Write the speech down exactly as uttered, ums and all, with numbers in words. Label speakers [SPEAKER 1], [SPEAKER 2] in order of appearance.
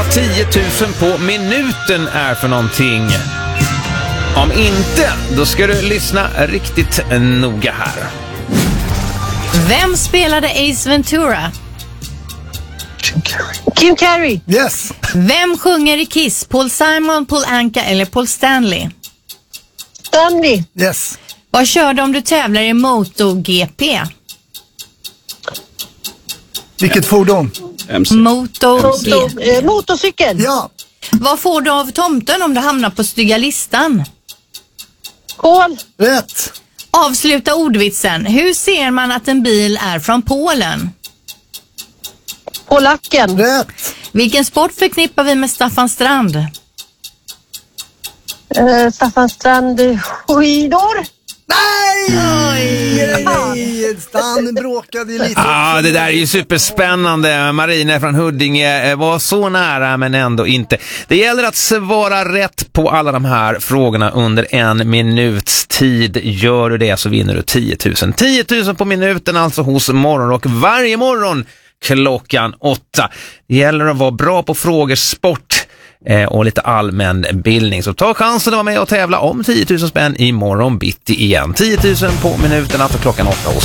[SPEAKER 1] vad tio tusen på minuten är för någonting. Om inte, då ska du lyssna riktigt noga här.
[SPEAKER 2] Vem spelade Ace Ventura?
[SPEAKER 3] Jim Carrey.
[SPEAKER 4] Jim Carrey.
[SPEAKER 3] Yes.
[SPEAKER 2] Vem sjunger i Kiss? Paul Simon, Paul Anka eller Paul Stanley?
[SPEAKER 4] Stanley.
[SPEAKER 3] Yes.
[SPEAKER 2] Vad kör du om du tävlar i MotoGP?
[SPEAKER 3] Vilket fordon?
[SPEAKER 5] M C.
[SPEAKER 2] MotoGP.
[SPEAKER 4] Motor, eh, motorcykel.
[SPEAKER 3] Ja.
[SPEAKER 2] Vad får du av tomten om du hamnar på stygga listan?
[SPEAKER 4] Kol.
[SPEAKER 3] Rätt.
[SPEAKER 2] Avsluta ordvitsen. Hur ser man att en bil är från Polen?
[SPEAKER 4] Polacken.
[SPEAKER 3] Rätt.
[SPEAKER 2] Vilken sport förknippar vi med Staffan Strand?
[SPEAKER 4] Eh, Staffan Strand. Skidor.
[SPEAKER 3] Nej! Nej, nej. Stan bråkade ju lite.
[SPEAKER 1] Ja, ah, det där är ju superspännande. Marina från Huddinge var så nära men ändå inte. Det gäller att svara rätt på alla de här frågorna under en minuts tid. Gör du det så vinner du tio tusen. tio tusen på minuten alltså hos Morgonrock varje morgon klockan åtta. Det gäller att vara bra på frågor, sport och lite allmän bildning. Så ta chansen att vara med och tävla om tio tusen spänn i morgon bitti igen. tio tusen på minuten, alltså klockan åtta.